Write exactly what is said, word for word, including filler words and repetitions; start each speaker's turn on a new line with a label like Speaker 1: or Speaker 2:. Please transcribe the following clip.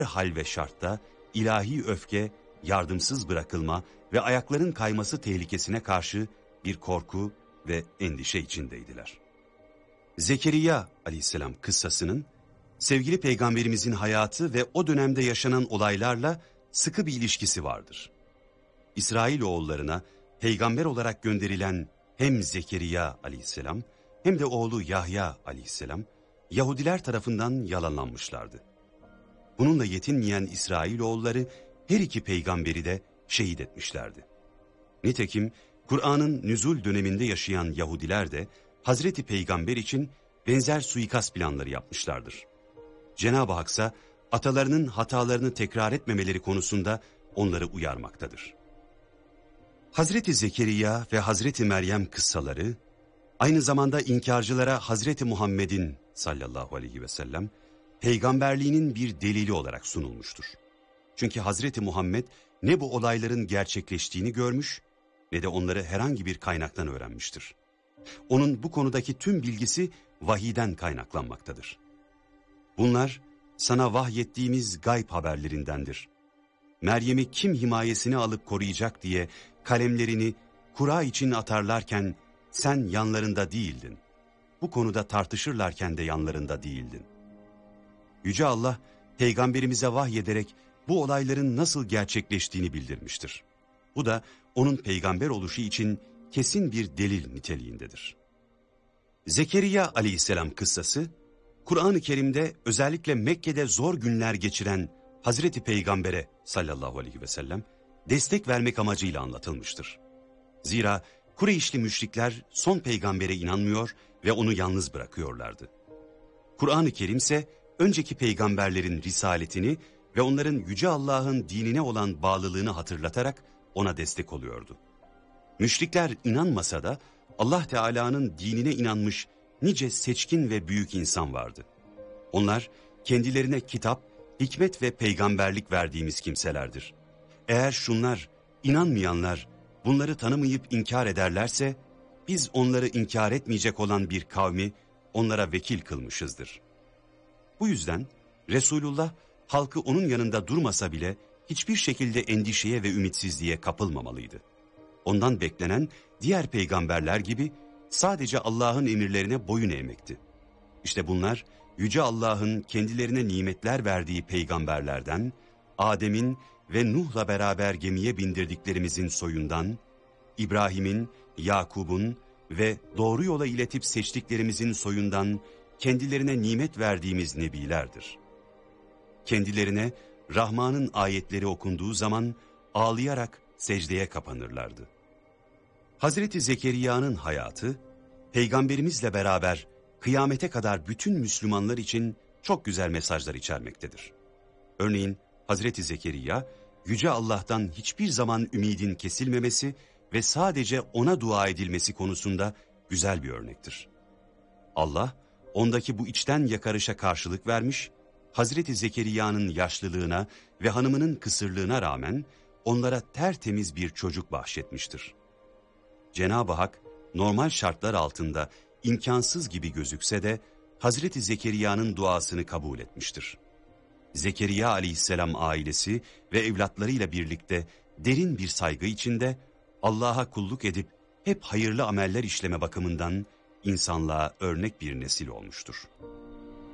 Speaker 1: hal ve şartta ilahi öfke, yardımsız bırakılma ve ayakların kayması tehlikesine karşı bir korku ve endişe içindeydiler. Zekeriya aleyhisselam kıssasının sevgili peygamberimizin hayatı ve o dönemde yaşanan olaylarla sıkı bir ilişkisi vardır. İsrailoğullarına peygamber olarak gönderilen hem Zekeriya aleyhisselam hem de oğlu Yahya aleyhisselam Yahudiler tarafından yalanlanmışlardı. Bununla yetinmeyen İsrailoğulları her iki peygamberi de şehit etmişlerdi. Nitekim Kur'an'ın nüzul döneminde yaşayan Yahudiler de Hazreti Peygamber için benzer suikast planları yapmışlardır. Cenab-ı Hak ise atalarının hatalarını tekrar etmemeleri konusunda onları uyarmaktadır. Hazreti Zekeriya ve Hazreti Meryem kıssaları aynı zamanda inkarcılara Hazreti Muhammed'in sallallahu aleyhi ve sellem peygamberliğinin bir delili olarak sunulmuştur. Çünkü Hazreti Muhammed ne bu olayların gerçekleştiğini görmüş ne de onları herhangi bir kaynaktan öğrenmiştir. Onun bu konudaki tüm bilgisi vahiyden kaynaklanmaktadır. Bunlar sana vahyettiğimiz gayb haberlerindendir. Meryem'i kim himayesine alıp koruyacak diye kalemlerini kura için atarlarken sen yanlarında değildin. Bu konuda tartışırlarken de yanlarında değildin. Yüce Allah peygamberimize vahyederek bu olayların nasıl gerçekleştiğini bildirmiştir. Bu da onun peygamber oluşu için kesin bir delil niteliğindedir. Zekeriya aleyhisselam kıssası, Kur'an-ı Kerim'de özellikle Mekke'de zor günler geçiren Hazreti Peygamber'e sallallahu aleyhi ve sellem destek vermek amacıyla anlatılmıştır. Zira Kureyşli müşrikler son peygambere inanmıyor ve onu yalnız bırakıyorlardı. Kur'an-ı Kerim ise önceki peygamberlerin risaletini ve onların Yüce Allah'ın dinine olan bağlılığını hatırlatarak ona destek oluyordu. Müşrikler inanmasa da Allah Teala'nın dinine inanmış nice seçkin ve büyük insan vardı. Onlar kendilerine kitap, hikmet ve peygamberlik verdiğimiz kimselerdir. Eğer şunlar, inanmayanlar bunları tanımayıp inkar ederlerse, biz onları inkar etmeyecek olan bir kavmi onlara vekil kılmışızdır. Bu yüzden Resulullah halkı onun yanında durmasa bile hiçbir şekilde endişeye ve ümitsizliğe kapılmamalıydı. Ondan beklenen diğer peygamberler gibi sadece Allah'ın emirlerine boyun eğmekti. İşte bunlar Yüce Allah'ın kendilerine nimetler verdiği peygamberlerden, Adem'in ve Nuh'la beraber gemiye bindirdiklerimizin soyundan, İbrahim'in, Yakub'un ve doğru yola iletip seçtiklerimizin soyundan kendilerine nimet verdiğimiz nebilerdir. Kendilerine Rahman'ın ayetleri okunduğu zaman ağlayarak secdeye kapanırlardı. Hazreti Zekeriya'nın hayatı, peygamberimizle beraber kıyamete kadar bütün Müslümanlar için çok güzel mesajlar içermektedir. Örneğin Hazreti Zekeriya, Yüce Allah'tan hiçbir zaman ümidin kesilmemesi ve sadece ona dua edilmesi konusunda güzel bir örnektir. Allah, ondaki bu içten yakarışa karşılık vermiş, Hazreti Zekeriya'nın yaşlılığına ve hanımının kısırlığına rağmen onlara tertemiz bir çocuk bahşetmiştir. Cenab-ı Hak normal şartlar altında imkansız gibi gözükse de Hazreti Zekeriya'nın duasını kabul etmiştir. Zekeriya aleyhisselam ailesi ve evlatlarıyla birlikte derin bir saygı içinde Allah'a kulluk edip hep hayırlı ameller işleme bakımından insanlığa örnek bir nesil olmuştur.